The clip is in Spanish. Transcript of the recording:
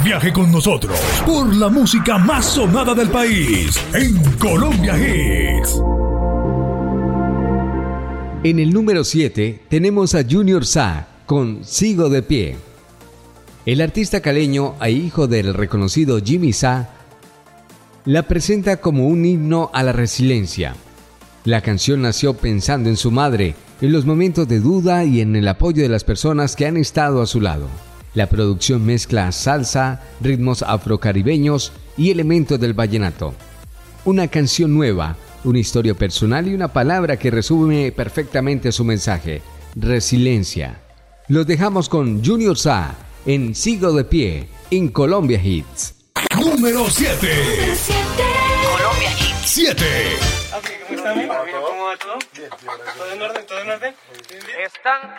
Viaje con nosotros por la música más sonada del país en Colombia Hits. En el número 7 tenemos a Junior Sá con Sigo de Pie. El artista caleño e hijo del reconocido Jimmy Sá la presenta como un himno a la resiliencia. La canción nació pensando en su madre, en los momentos de duda y en el apoyo de las personas que han estado a su lado. La producción mezcla salsa, ritmos afrocaribeños y elementos del vallenato. Una canción nueva, una historia personal y una palabra que resume perfectamente su mensaje: resiliencia. Los dejamos con Junior Sá en Sigo de Pie en Colombia Hits. Número 7. Colombia Hits. 7. ¿Cómo estamos? ¿Cómo va todo? ¿Todo en orden? ¿Todo en orden? Están